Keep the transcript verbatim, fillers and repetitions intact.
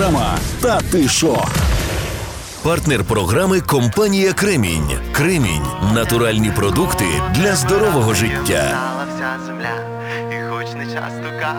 програма «Та ти шо?». Партнер програми – компанія «Кремінь». «Кремінь» – натуральні продукти для здорового життя. Вся земля, і хоч не часто